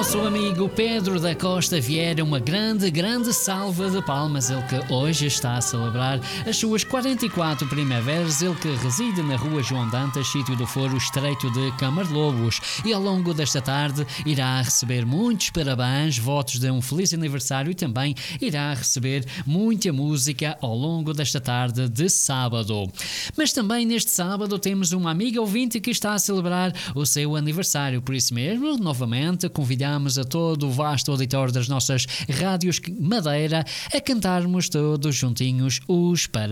nosso amigo Pedro da Costa Vieira uma grande salva de palmas, ele que hoje está a celebrar as suas 44 primaveras, ele que reside na rua João Dantas, sítio do Foro Estreito de Camarlobos, e ao longo desta tarde irá receber muitos parabéns, votos de um feliz aniversário e também irá receber muita música ao longo desta tarde de sábado. Mas também neste sábado temos uma amiga ouvinte que está a celebrar o seu aniversário, por isso mesmo, novamente, convidamos a todo o vasto auditório das nossas rádios Madeira a cantarmos todos juntinhos os parabéns.